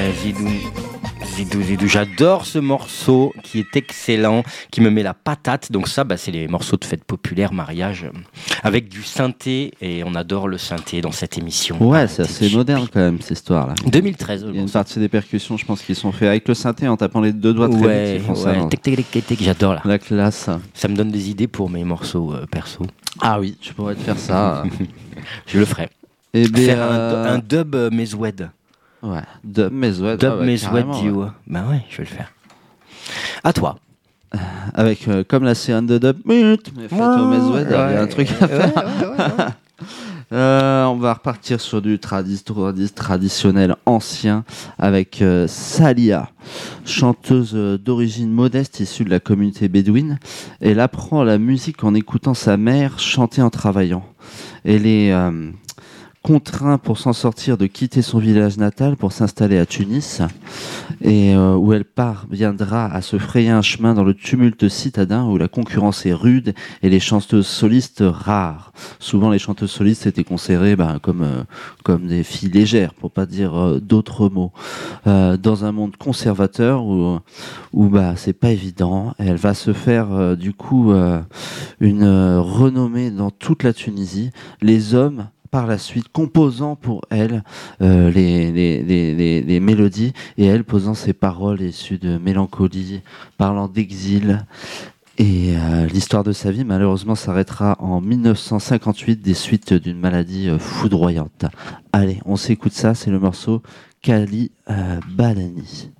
Zidou. Zidou, j'adore ce morceau qui est excellent, qui me met la patate. Donc ça, c'est les morceaux de fête populaire, mariage, avec du synthé, et on adore le synthé dans cette émission. Ouais, c'est assez moderne quand même, cette histoire-là. 2013. Il y a une partie des percussions, je pense, qui sont faites avec le synthé en tapant les deux doigts très vite. J'adore là. La classe. Ça me donne des idées pour mes morceaux perso. Ah oui, tu pourrais te faire ça. Je le ferai. Et faire un dub Meswed. Ouais, Dub Meswed. Dub Meswed Dio. Bah ouais, je vais le faire. À toi. Avec comme la séance de Dub, mais faites au Meswed, il y a un truc à faire. On va repartir sur du traditionnel ancien avec Salia, chanteuse d'origine modeste issue de la communauté bédouine. Elle apprend la musique en écoutant sa mère chanter en travaillant. Elle est contrainte pour s'en sortir de quitter son village natal pour s'installer à Tunis, et où elle parviendra à se frayer un chemin dans le tumulte citadin où la concurrence est rude et les chanteuses solistes rares. Souvent les chanteuses solistes étaient considérées comme des filles légères, pour pas dire d'autres mots. Dans un monde conservateur où c'est pas évident, elle va se faire une renommée dans toute la Tunisie. Les hommes par la suite composant pour elle les mélodies, et elle posant ses paroles issues de mélancolie, parlant d'exil. Et l'histoire de sa vie malheureusement s'arrêtera en 1958 des suites d'une maladie foudroyante. Allez, on s'écoute ça, c'est le morceau Kali Balani.